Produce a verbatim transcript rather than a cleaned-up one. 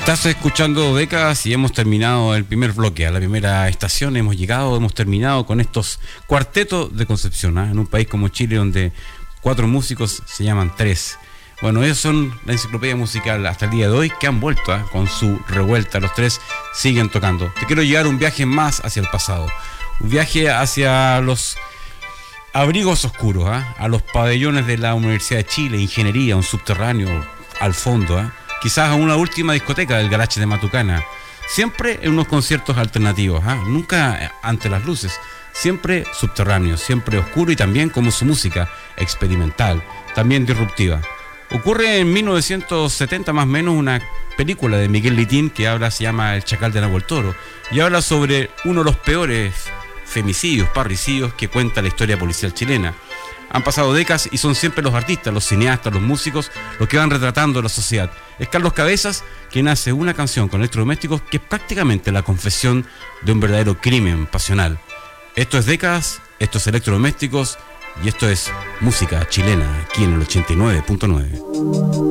Estás escuchando Décadas y hemos terminado el primer bloque, a la primera estación hemos llegado, hemos terminado con estos cuartetos de Concepción, ¿eh? En un país como Chile donde cuatro músicos se llaman tres. Bueno, ellos son la enciclopedia musical hasta el día de hoy que han vuelto, ¿eh? Con su revuelta, los tres siguen tocando. Te quiero llevar un viaje más hacia el pasado, un viaje hacia los abrigos oscuros, ¿eh? A los pabellones de la Universidad de Chile, ingeniería, un subterráneo al fondo, ¿eh? Quizás a una última discoteca del Garaje de Matucana, siempre en unos conciertos alternativos, ¿eh? Nunca ante las luces, siempre subterráneo, siempre oscuro y también como su música, experimental, también disruptiva. Ocurre en mil novecientos setenta más o menos una película de Miguel Litín que habla, se llama El Chacal de Nahuel Toro, y habla sobre uno de los peores femicidios, parricidios que cuenta la historia policial chilena. Han pasado décadas y son siempre los artistas, los cineastas, los músicos, los que van retratando la sociedad. Es Carlos Cabezas quien hace una canción con electrodomésticos que es prácticamente la confesión de un verdadero crimen pasional. Esto es Décadas, esto es Electrodomésticos y esto es música chilena aquí en el ochenta y nueve punto nueve.